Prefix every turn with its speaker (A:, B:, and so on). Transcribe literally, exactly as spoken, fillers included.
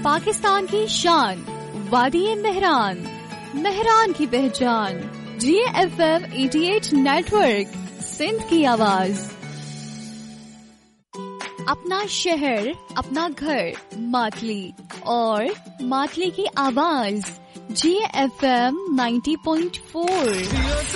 A: पाकिस्तान की शान, वादी मेहरान, मेहरान की पहचान, जी एफ एम अठासी नेटवर्क, सिंध की आवाज। अपना शहर, अपना घर, मातली और मातली की आवाज, जी एफ एम नब्बे पॉइंट चार।